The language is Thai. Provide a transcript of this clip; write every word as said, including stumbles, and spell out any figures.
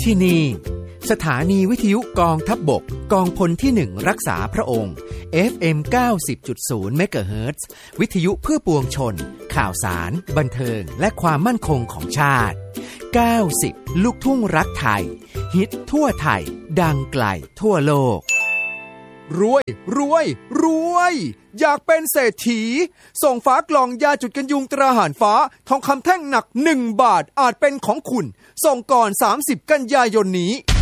ที่นี่สถานีวิทยุกองทัพบกกองพลที่หนึ่งรักษาพระองค์ เอฟ เอ็ม เก้าสิบจุดศูนย์ เมกะเฮิรตซ์วิทยุเพื่อปวงชนข่าวสารบันเทิงและความมั่นคงของชาติเก้าสิบลูกทุ่งรักไทยฮิตทั่วไทยดังไกลทั่วโลกรวยรวยรวยอยากเป็นเศรษฐีส่งฝากล่องยาจุดกันยุงตราหารฟ้าทองคำแท่งหนักหนึ่งบาทอาจเป็นของคุณส่งก่อนสามสิบกันยายนนี้